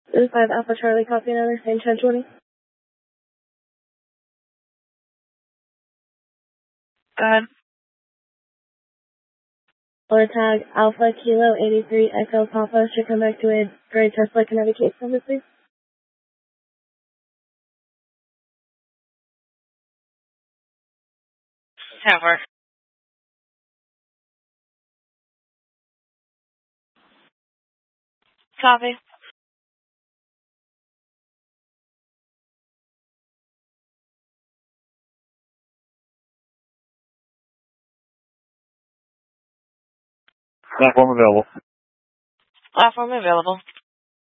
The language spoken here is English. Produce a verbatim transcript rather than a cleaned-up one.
This is five Alpha Charlie, copy another, same ten twenty. Go ahead. Or tag Alpha Kilo eighty-three Echo Papa should come back to a grade Tesla Connecticut case number, please. Tower. Copy. Platform available. Platform available.